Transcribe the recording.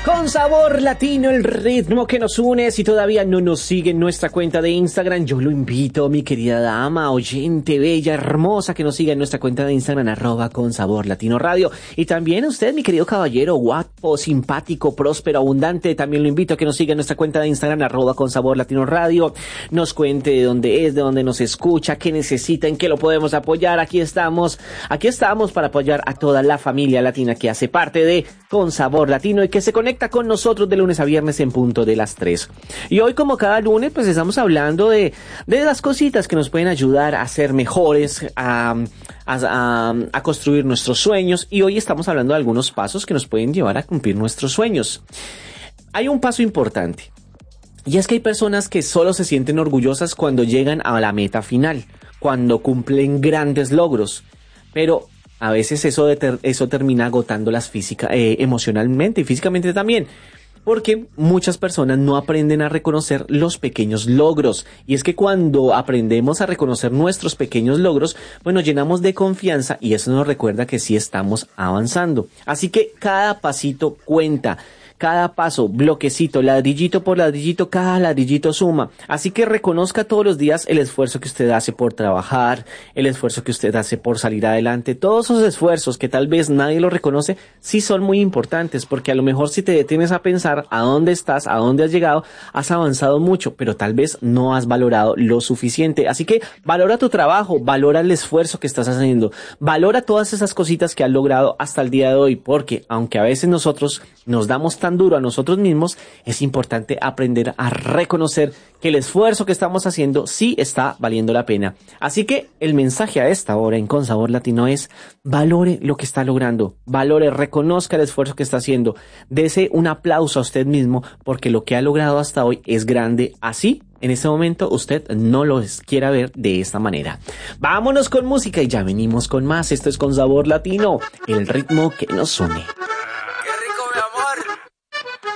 Con sabor latino, el ritmo que nos une. Si todavía no nos sigue en nuestra cuenta de Instagram, yo lo invito, mi querida dama, oyente, bella, hermosa, que nos siga en nuestra cuenta de Instagram, @consabor_latino_radio. Y también usted, mi querido caballero, guapo, simpático, próspero, abundante, también lo invito a que nos siga en nuestra cuenta de Instagram, @consabor_latino_radio. Nos cuente de dónde es, de dónde nos escucha, qué necesita, en qué lo podemos apoyar. Aquí estamos para apoyar a toda la familia latina que hace parte de Con Sabor Latino y que se conecta con nosotros de lunes a viernes en punto de las 3. Y hoy, como cada lunes, pues estamos hablando de las cositas que nos pueden ayudar a ser mejores, a construir nuestros sueños. Y hoy estamos hablando de algunos pasos que nos pueden llevar a cumplir nuestros sueños. Hay un paso importante. Y es que hay personas que solo se sienten orgullosas cuando llegan a la meta final, cuando cumplen grandes logros. Pero a veces eso termina agotándolas emocionalmente y físicamente también, porque muchas personas no aprenden a reconocer los pequeños logros. Y es que cuando aprendemos a reconocer nuestros pequeños logros, pues nos llenamos de confianza y eso nos recuerda que sí estamos avanzando. Así que cada pasito cuenta. Cada paso, bloquecito, ladrillito por ladrillito, cada ladrillito suma. Así que reconozca todos los días el esfuerzo que usted hace por trabajar, el esfuerzo que usted hace por salir adelante. Todos esos esfuerzos que tal vez nadie los reconoce, sí son muy importantes, porque a lo mejor si te detienes a pensar a dónde estás, a dónde has llegado, has avanzado mucho, pero tal vez no has valorado lo suficiente. Así que valora tu trabajo, valora el esfuerzo que estás haciendo, valora todas esas cositas que has logrado hasta el día de hoy, porque aunque a veces nosotros nos damos tan duro a nosotros mismos, es importante aprender a reconocer que el esfuerzo que estamos haciendo sí está valiendo la pena. Así que el mensaje a esta hora en Con Sabor Latino es: valore lo que está logrando, valore, reconozca el esfuerzo que está haciendo, dese un aplauso a usted mismo porque lo que ha logrado hasta hoy es grande. Así, en este momento, usted no lo quiera ver de esta manera. Vámonos con música y ya venimos con más. Esto es Con Sabor Latino, el ritmo que nos une.